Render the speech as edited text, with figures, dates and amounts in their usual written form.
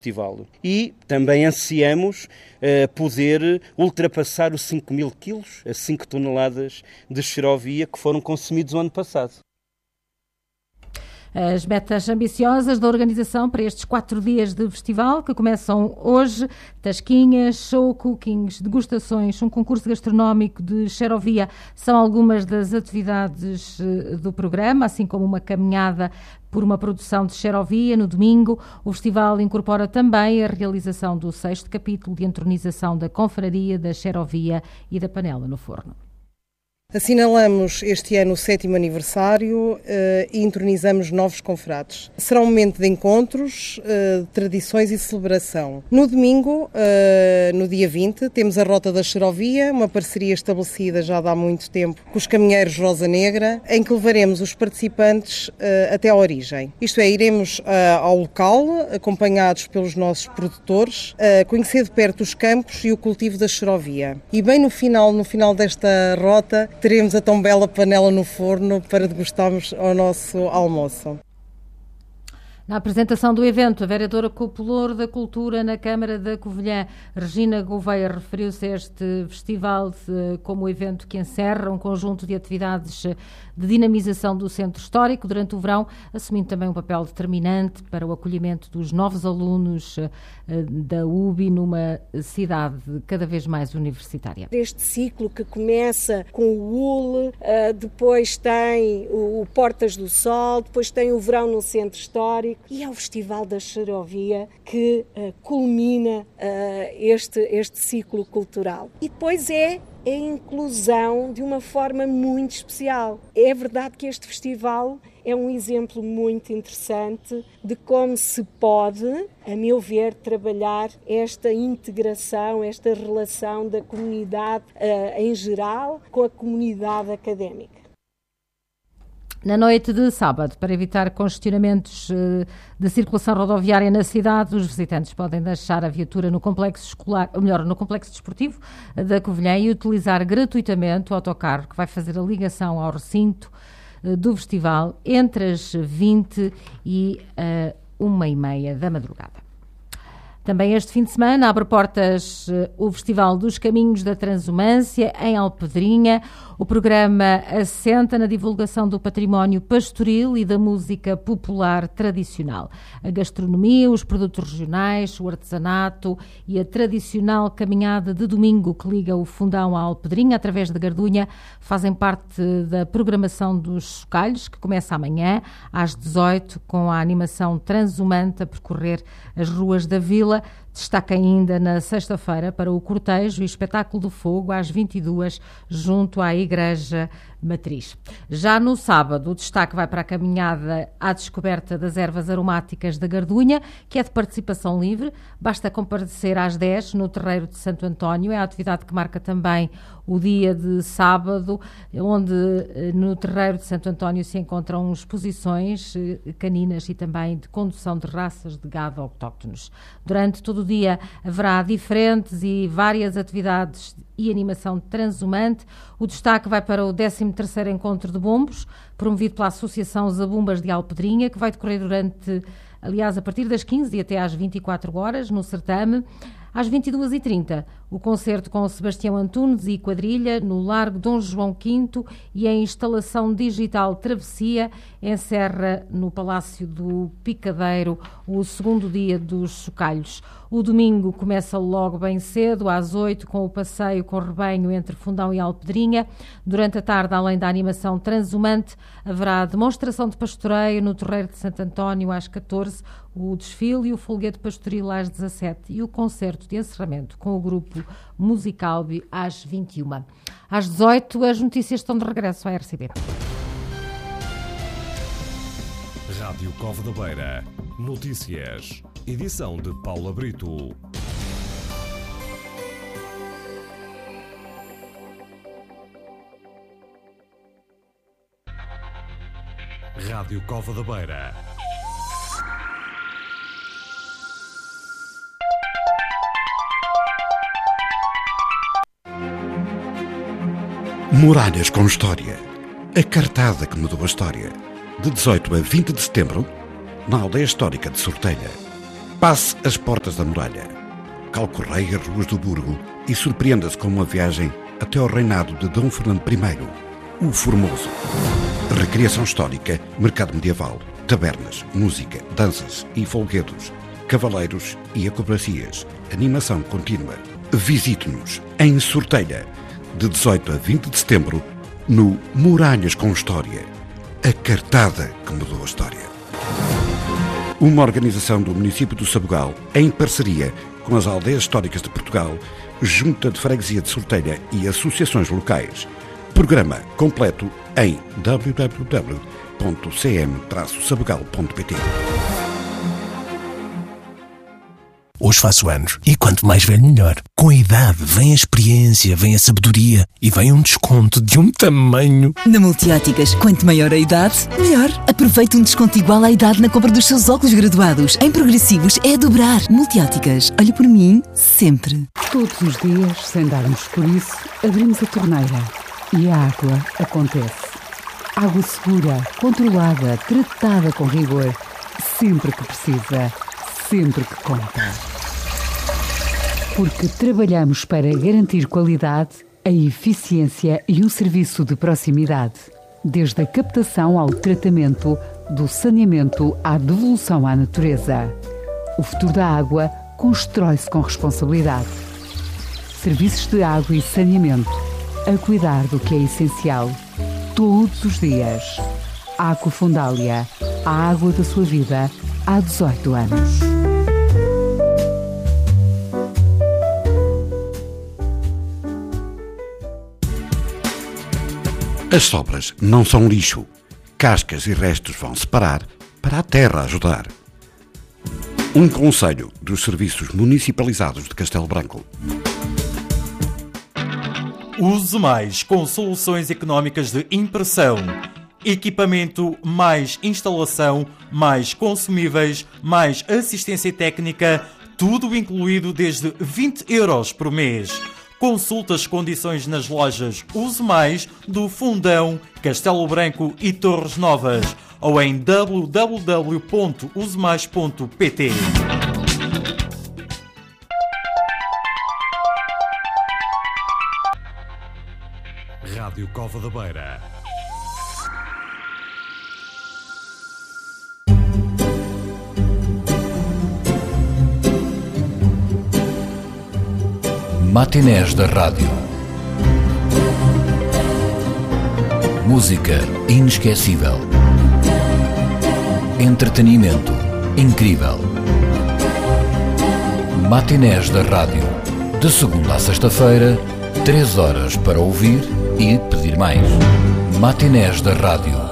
festival. E também ansiamos poder ultrapassar os 5.000 quilos, as 5 toneladas de xerovia que foram consumidos o ano passado. As metas ambiciosas da organização para estes 4 dias de festival, que começam hoje: tasquinhas, show cookings, degustações, um concurso gastronómico de xerovia, são algumas das atividades do programa, assim como uma caminhada por uma produção de xerovia no domingo. O festival incorpora também a realização do 6º capítulo de entronização da confraria da xerovia e da panela no forno. Assinalamos este ano o 7º aniversário e entronizamos novos confrades. Será um momento de encontros, tradições e celebração. No domingo, no dia 20, temos a Rota da Xerovia, uma parceria estabelecida já há muito tempo com os caminheiros Rosa Negra, em que levaremos os participantes até à origem. Isto é, iremos ao local, acompanhados pelos nossos produtores, conhecer de perto os campos e o cultivo da xerovia. E bem no final desta rota, teremos a tão bela panela no forno para degustarmos ao nosso almoço. Na apresentação do evento, a vereadora com o Pelouro da Cultura na Câmara da Covilhã, Regina Gouveia, referiu-se a este festival como o evento que encerra um conjunto de atividades de dinamização do centro histórico durante o verão, assumindo também um papel determinante para o acolhimento dos novos alunos da UBI numa cidade cada vez mais universitária. Este ciclo que começa com o UL, depois tem o Portas do Sol, depois tem o verão no centro histórico e é o Festival da Xerovia que culmina este ciclo cultural. E depois é a inclusão de uma forma muito especial. É verdade que este festival é um exemplo muito interessante de como se pode, a meu ver, trabalhar esta integração, esta relação da comunidade em geral com a comunidade académica. Na noite de sábado, para evitar congestionamentos de circulação rodoviária na cidade, os visitantes podem deixar a viatura no complexo escolar, ou melhor, no complexo desportivo da Covilhã e utilizar gratuitamente o autocarro que vai fazer a ligação ao recinto do festival entre as 20 e 1h30 da madrugada. Também este fim de semana abre portas o Festival dos Caminhos da Transumância em Alpedrinha. O programa assenta na divulgação do património pastoril e da música popular tradicional. A gastronomia, os produtos regionais, o artesanato e a tradicional caminhada de domingo que liga o Fundão à Alpedrinha através de Gardunha fazem parte da programação dos Chocalhos, que começa amanhã às 18 com a animação transumante a percorrer as ruas da vila. Destaca ainda na sexta-feira para o cortejo e espetáculo do fogo às 22 junto à Igreja Matriz. Já no sábado, o destaque vai para a caminhada à descoberta das ervas aromáticas da Gardunha, que é de participação livre. Basta comparecer às 10 no Terreiro de Santo António. É a atividade que marca também o dia de sábado, onde no Terreiro de Santo António se encontram exposições caninas e também de condução de raças de gado autóctonos. Durante todo o dia haverá diferentes e várias atividades e animação transumante. O destaque vai para o 13º Encontro de Bombos, promovido pela Associação Zabumbas de Alpedrinha, que vai decorrer a partir das 15 e até às 24 horas no certame. Às 22h30, o concerto com Sebastião Antunes e quadrilha no Largo Dom João V e a instalação digital Travessia encerra no Palácio do Picadeiro o segundo dia dos Chocalhos. O domingo começa logo bem cedo, às 8, com o passeio com rebanho entre Fundão e Alpedrinha. Durante a tarde, além da animação transumante, haverá demonstração de pastoreio no Terreiro de Santo António às 14, o desfile e o folguedo pastoril às 17 e o concerto de encerramento com o grupo Musicalbi às 21. Às 18, as notícias estão de regresso à RCB. Rádio Cova da Beira. Notícias. Edição de Paula Brito. Rádio Cova da Beira. Muralhas com História. A cartada que mudou a história. De 18 a 20 de setembro, na Aldeia Histórica de Sortelha. Passe as portas da muralha, calcorreie as ruas do Burgo e surpreenda-se com uma viagem até ao reinado de Dom Fernando I, o Formoso. Recriação histórica, mercado medieval, tabernas, música, danças e folguedos, cavaleiros e acrobacias, animação contínua. Visite-nos em Sortelha, de 18 a 20 de setembro, no Muralhas com História, a cartada que mudou a história. Uma organização do município do Sabugal, em parceria com as Aldeias Históricas de Portugal, Junta de Freguesia de Sortelha e associações locais. Programa completo em www.cm-sabugal.pt. Hoje faço anos e quanto mais velho melhor. Com a idade vem a experiência, vem a sabedoria e vem um desconto de um tamanho. Na Multióticas, quanto maior a idade, melhor. Aproveite um desconto igual à idade na compra dos seus óculos graduados. Em progressivos é a dobrar. Multióticas, olhe por mim sempre. Todos os dias, sem darmos por isso, abrimos a torneira e a água acontece. Água segura, controlada, tratada com rigor, sempre que precisa, sempre que conta. Porque trabalhamos para garantir qualidade, a eficiência e um serviço de proximidade. Desde a captação ao tratamento, do saneamento à devolução à natureza. O futuro da água constrói-se com responsabilidade. Serviços de água e saneamento, a cuidar do que é essencial, todos os dias. Aquafundália, a água da sua vida, há 18 anos. As sobras não são lixo. Cascas e restos vão separar para a terra ajudar. Um conselho dos serviços municipalizados de Castelo Branco. Use mais com soluções económicas de impressão. Equipamento, mais instalação, mais consumíveis, mais assistência técnica, tudo incluído desde 20 € por mês. Consulte as condições nas lojas Use Mais do Fundão, Castelo Branco e Torres Novas ou em www.usemais.pt. Rádio Cova da Beira. Matinés da Rádio. Música inesquecível. Entretenimento incrível. Matinés da Rádio. De segunda a sexta-feira, 3 horas para ouvir e pedir mais. Matinés da Rádio.